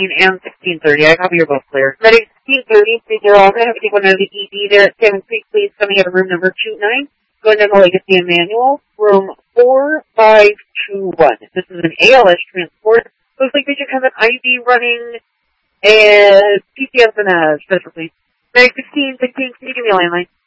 and 1630. I copy, you're both clear. Ready, 1630, please, you're all going to take one out of the ED there at 7 Creek, please, coming out of room number 29. Going down the Legacy and Manual, room 4521. This is an ALS transport. Looks like they should have an IV running PCS and a special, please. Ready, 1616, can you give me a landline?